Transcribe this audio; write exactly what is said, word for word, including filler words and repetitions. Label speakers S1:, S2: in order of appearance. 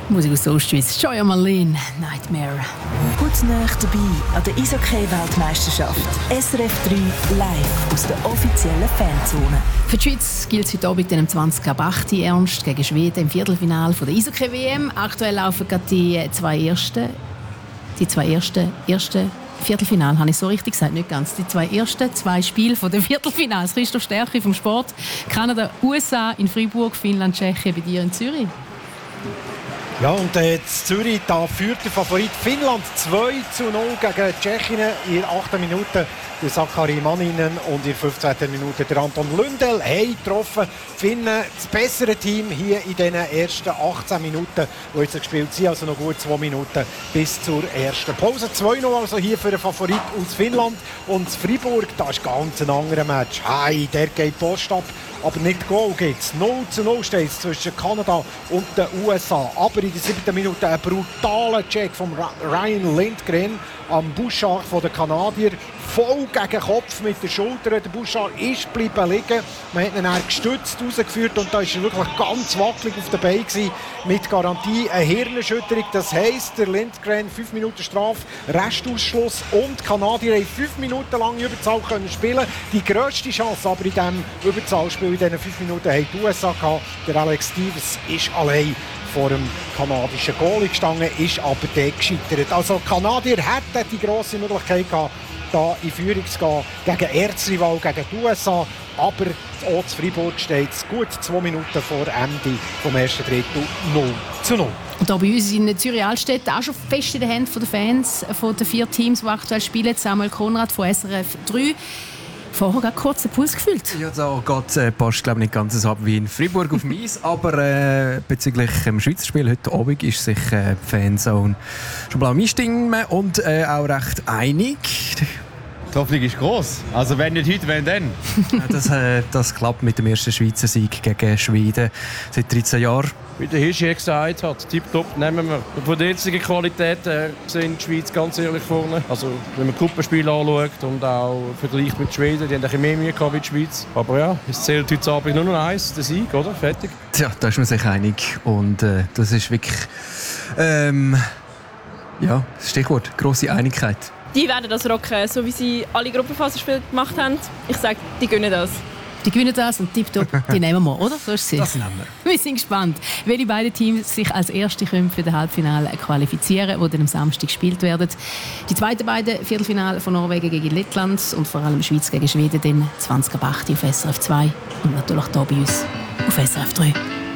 S1: Musik aus Ostschweiz. Joya Marlene, Nightmare.
S2: Gut nah dabei an der Eishockey-Weltmeisterschaft. S R F drei live aus der offiziellen Fanzone.
S1: Für die Schweiz gilt es heute Abend am zwanzig ab acht Ernst gegen Schweden im Viertelfinale der Eishockey-W M. Aktuell laufen gerade die zwei ersten, die zwei ersten, ersten Viertelfinale, habe ich so richtig gesagt, nicht ganz. Die zwei ersten zwei Spiele der Viertelfinals. Christoph Stärke vom Sport. Kanada, U S A in Freiburg, Finnland, Tschechien, bei dir in Zürich.
S3: Ja, und äh, in Zürich da führt der Favorit Finnland zwei zu null gegen Tschechien in der achten Minute. Der Sakari Manninen und in der fünfzehnten Minute der Anton Lundell haben getroffen. Die Finnen, das bessere Team hier in den ersten achtzehn Minuten, die jetzt gespielt sind, also noch gut zwei Minuten bis zur ersten Pause. zwei null also hier für den Favorit aus Finnland. Und Freiburg, das ist ganz ein anderer Match. Hey, der geht Post ab, aber nicht Goal gibt's. null zu null steht es zwischen Kanada und den U S A. Aber in der siebten Minute ein brutaler Check von Ryan Lindgren am Bouchard von den Kanadier. Voll gegen Kopf mit der Schulter. Der Bouchard ist geblieben liegen. Man hat ihn dann gestützt rausgeführt und da war er wirklich ganz wackelig auf der Beine gewesen. Mit Garantie eine Hirnerschütterung. Das heisst, der Lindgren fünf Minuten Strafe, Restausschluss und die Kanadier haben fünf Minuten lang Überzahl können spielen. Die grösste Chance aber in diesem Überzahlspiel in diesen fünf Minuten hat die U S A gehabt. Der Alex Stevens ist allein vor dem kanadischen Goalie gestanden, ist aber dort gescheitert. Also die Kanadier hätten die grosse Möglichkeit gehabt, da in Führung zu gehen gegen Erzrival, gegen die U S A. Aber auch zu Freiburg steht es gut zwei Minuten vor Ende des ersten Drittel null zu null.
S1: Und hier bei uns in Zürich-Altstedt auch schon fest in den Händen der Fans von den vier Teams, die aktuell spielen. Samuel Konrad von S R F drei. Vorher gerade kurz einen Puls gefühlt.
S4: Ja, da geht äh, passt glaube nicht ganz so ab wie in Freiburg auf dem Eis. Aber äh, bezüglich dem Schweizer Spiel heute Abend ist sich äh, die Fanzone schon blau einstimmen und äh, auch recht einig.
S5: Die Hoffnung ist gross. Also wenn nicht heute, wenn dann?
S4: das, äh, das klappt mit dem ersten Schweizer Sieg gegen Schweden seit dreizehn Jahren.
S6: Wie der Hirschi gesagt hat, tipptopp nehmen wir. Von der jetzigen Qualität äh, sind die Schweiz ganz ehrlich vorne. Also wenn man Gruppenspiele anschaut und auch vergleicht mit Schweden, die haben ein bisschen mehr Mühe gehabt wie die Schweiz. Aber ja, es zählt heute Abend nur noch eins, der Sieg, oder? Fertig.
S4: Tja, da ist man sich einig. Und äh, das ist wirklich, ähm, ja, das Stichwort, grosse Einigkeit.
S7: Die werden das rocken, so wie sie alle Gruppenphasenspiele gemacht haben. Ich sage, die gewinnen das.
S1: Die gewinnen das und tipptopp, die nehmen wir, oder? So ist es.
S4: Das nehmen wir.
S1: Wir sind gespannt, welche beiden Teams sich als Erste für das Halbfinale qualifizieren, die dann am Samstag gespielt werden. Die zweiten beiden Viertelfinale von Norwegen gegen Lettland und vor allem Schweiz gegen Schweden dann zwanzig ab acht auf S R F zwei und natürlich hier bei uns auf S R F drei.